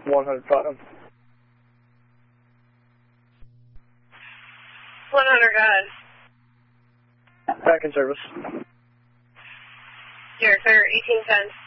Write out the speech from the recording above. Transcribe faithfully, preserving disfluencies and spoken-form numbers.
one hundred bottom. one hundred, God. Back in service. Here, clear eighteen ten.